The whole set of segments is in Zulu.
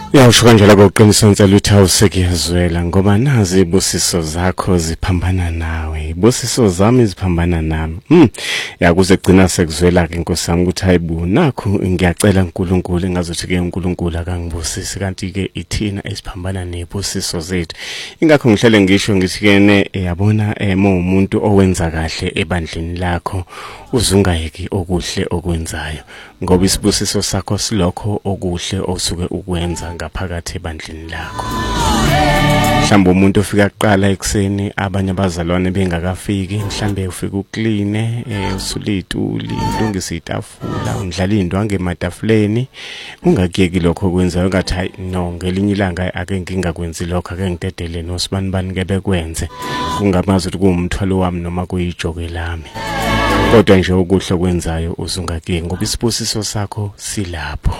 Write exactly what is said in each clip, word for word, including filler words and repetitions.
Yawusho kanjalo koqinisa insela uthi awusekuyazwela ngoba nazi ibusiso zakho ziphambana nawe, ibusiso zami ziphambana nami. Hmm, yakuze gcina sekuzwela ke Nkosi yami ukuthi hayibu nakho ngiyacela uNkulunkulu engazothi ke uNkulunkulu akangibusisi kanti ke ithina esiphambana nebusiso zethu. Ingakho ngihlele ngisho ngithi ke ne yabona emo umuntu owenza kahle ebandleni lakho uzungayeki okuhle okwenzayo ngoba isibusiso sakho silokho okuhle osuke ukwenza ngaphakathi ebandleni lakho. Mhlawumbe umuntu ofika kuqala ekseni abanye abazalwane bengakafiki, mhlambe ufika ukline, eh usula izituli, ulungisa itafula, undlala indwangu ematafuleni, ungakuyeki lokho okwenzayo ngathi hayi no ngelinye ilanga ake ngingakwenzi lokho ake ngidedele nosibani bani ke bekwenze. Kungamazi ukuthi kuwumthwalo wami noma kuyijoke lami. Kodwa nje okuhle okwenzayo uzungakuyeki ngoba isibusiso sakho silapho.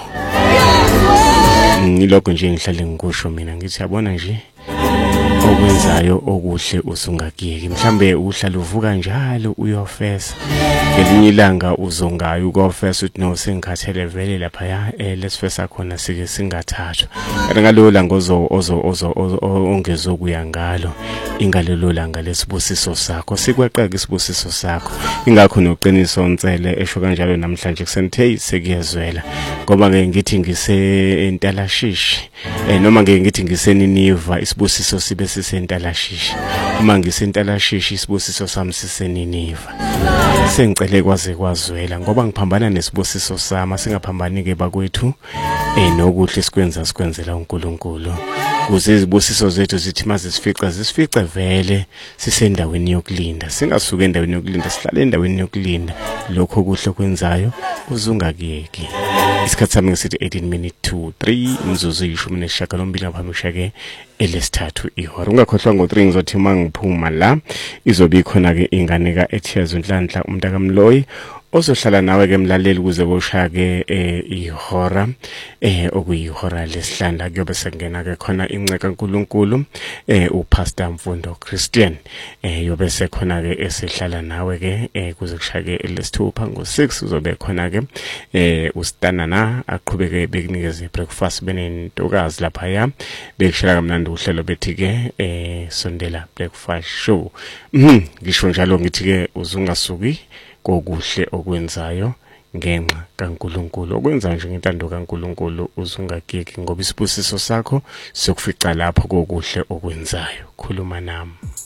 Ngilokho nje ngihlale ngikusho mina ngithi yabona nje okwenzayo okuhle usungakuyeki. Mhlambe uhlala uvuka njalo uyofesa ngelinye ilanga uzongayo ukofesa uthi no sengikhathele vele lapha ya eh lesifesa khona sike singathathwa. Kanti ngalo langa ozo ozo ozo ongezokuya ngalo ingalelo langa lesibusiso sakho sikweqeka isibusiso sakho. Ingakho noqiniso ontsele esho kanjalo namhlanje kusenthe sekuyezwela ngoba ngeke ngithi ngise entalashishi eh noma ngeke ngithi ngiseniniva isibusiso sibe sisentalashishi. Uma ngisentalashishi isibusiso sami siseniniva. Sengicele kwaze kwazwela ngoba ngiphambana nesibusiso sami singaphambani ke bakwethu eh nokuhle sikwenza sikwenzela uNkulunkulu. Kuze izibusiso zethu zithi mazisifica zisifice vele sisendaweni yokulinda, singasuka endaweni yokulinda sihlale endaweni yokulinda lokho kuhle kwenzayo uzungakuyeki. Isikhathi sami ngesithi eighteen minutes to three imzuzu ishumi nesishiyagalombili ngaphambi kushake elesithathu ihora. Ungakhohlwa ngo three ngizothi mangiphuma la izobe ikhona ke inganeka eThezu Nhlanhla umntaka Mloyi ozohlala nawe ke mlaleli kuze boshake eh ihora eh okuyihora lesihlanda kuyobe sekungena ke khona inceka uNkulunkulu eh uPastor Mfundo Christian eh yobe sekhona ke esihlala nawe ke eh kuze kushake elesithupha ngo six uzobe khona ke eh uStanana aqhubeke bekunikeze breakfast benentokazi lapha ya bekushela kamnandi uhlelo bethi ke eh sondela breakfast show. Mhm ngisho njalo ngithi ke uzungasuki kokuhle okwenzayo ngenxa kaNkulunkulu. Okwenza nje ngentando kaNkulunkulu uzungakuyeki ngoba isibusiso sakho sokufica lapho kokuhle okwenzayo. Khuluma nami.